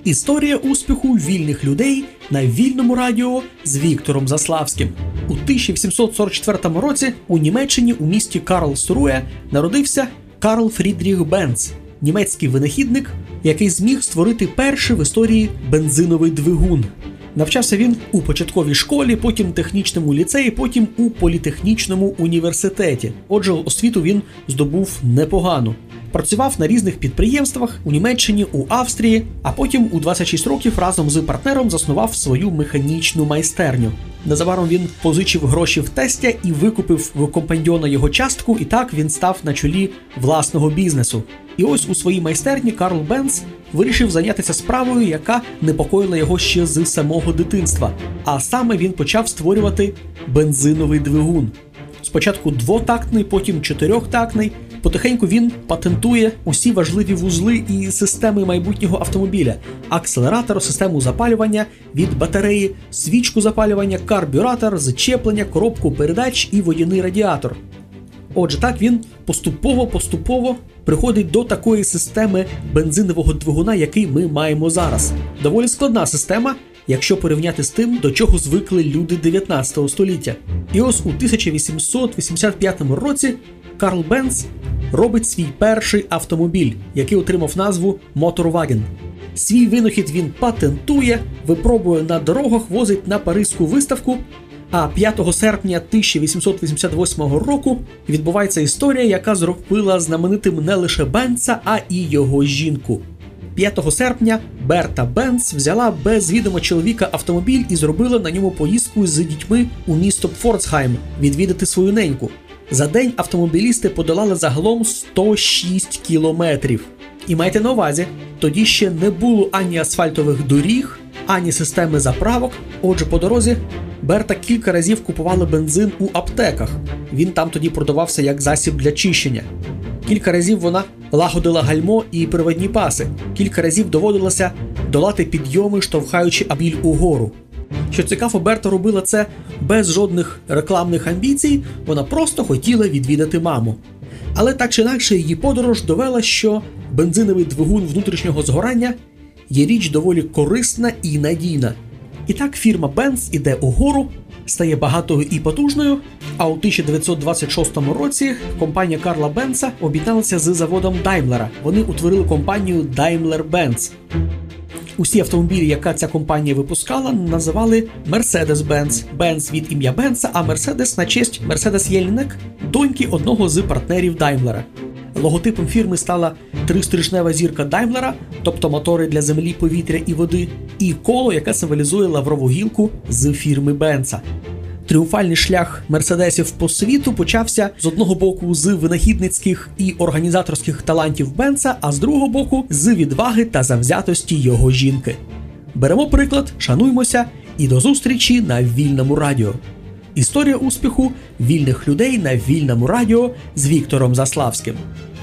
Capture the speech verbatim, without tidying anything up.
Історія успіху вільних людей на вільному радіо з Віктором Заславським. У тисяча вісімсот сорок четвертому році у Німеччині у місті Карлсруе народився Карл Фрідріх Бенц, німецький винахідник, який зміг створити перший в історії бензиновий двигун. Навчався він у початковій школі, потім технічному ліцеї, потім у політехнічному університеті. Отже, освіту він здобув непогану. Працював на різних підприємствах у Німеччині, у Австрії, а потім у двадцять шість років разом з партнером заснував свою механічну майстерню. Незабаром він позичив гроші в тестя і викупив в компаньйона його частку, і так він став на чолі власного бізнесу. І ось у своїй майстерні Карл Бенц вирішив зайнятися справою, яка непокоїла його ще з самого дитинства. А саме він почав створювати бензиновий двигун. Спочатку двотактний, потім чотирьохтактний. Потихеньку він патентує усі важливі вузли і системи майбутнього автомобіля: акселератор, систему запалювання від батареї, свічку запалювання, карбюратор, зчеплення, коробку передач і водяний радіатор. Отже, так він поступово-поступово приходить до такої системи бензинового двигуна, який ми маємо зараз. Доволі складна система, якщо порівняти з тим, до чого звикли люди дев'ятнадцятого століття. І ось у тисяча вісімсот вісімдесят п'ятому році Карл Бенц робить свій перший автомобіль, який отримав назву Моторваген. Свій винахід він патентує, випробує на дорогах, возить на Паризьку виставку, а п'ятого серпня тисяча вісімсот вісімдесят восьмого року відбувається історія, яка зробила знаменитим не лише Бенца, а і його жінку. п'ятого серпня Берта Бенц взяла без відома чоловіка автомобіль і зробила на ньому поїздку з дітьми у місто Пфорцхайм відвідати свою неньку. За день автомобілісти подолали загалом сто шість кілометрів. І майте на увазі, тоді ще не було ані асфальтових доріг, ані системи заправок. Отже, по дорозі Берта кілька разів купувала бензин у аптеках. Він там тоді продавався як засіб для чищення. Кілька разів вона лагодила гальмо і приводні паси. Кілька разів доводилося долати підйоми, штовхаючи автомобіль угору. Що цікаво, Берта робила це без жодних рекламних амбіцій, вона просто хотіла відвідати маму. Але так чи інакше її подорож довела, що бензиновий двигун внутрішнього згорання є річ доволі корисна і надійна. І так фірма Benz іде угору, стає багатою і потужною, а у тисяча дев'ятсот двадцять шостому році компанія Карла Бенца об'єдналася з заводом Даймлера. Вони утворили компанію Daimler-Benz. Усі автомобілі, яка ця компанія випускала, називали Mercedes-Benz. Benz від ім'я Бенца, а Mercedes на честь Mercedes Єльнек, доньки одного з партнерів Даймлера. Логотипом фірми стала тристрижнева зірка Даймлера, тобто мотори для землі, повітря і води, і коло, яке символізує лаврову гілку з фірми Бенца. Тріумфальний шлях мерседесів по світу почався з одного боку з винахідницьких і організаторських талантів Бенца, а з другого боку з відваги та завзятості його жінки. Беремо приклад, шануймося і до зустрічі на Вільному радіо. Історія успіху вільних людей на Вільному радіо з Віктором Заславським.